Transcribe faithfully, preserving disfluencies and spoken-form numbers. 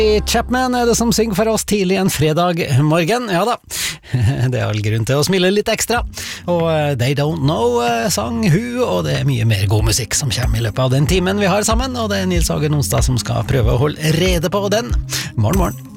Chapman er det som synger for oss tidlig en fredag morgen. Ja da, det er all grunn til å smile litt ekstra. Og They Don't Know sang hun, og det er mye mer god musikk som kommer i løpet av den timen vi har sammen, og det er Nils Hagen Onsdag som skal prøve å holde rede på den. Morgen, morgen.